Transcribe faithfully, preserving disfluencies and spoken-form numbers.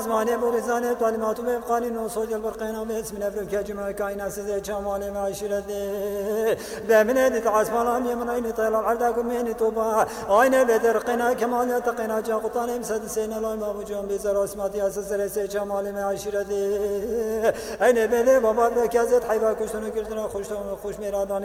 زمانه بورزانه تعلیمات و قانون و سوجل برقینا به اسم نفر که جمعه کائنات سه چمال معاشرت به من دت عصمالام يمنين طيل العرداكم من توبا عين بدر قنا كمال يتقنا جا قطان مسد سين الله ما وجوم بزر اسمات يا سر سه چمال معاشرت عين بده بابا كازت حيبا كشتن كردنا خوش خوش میرادان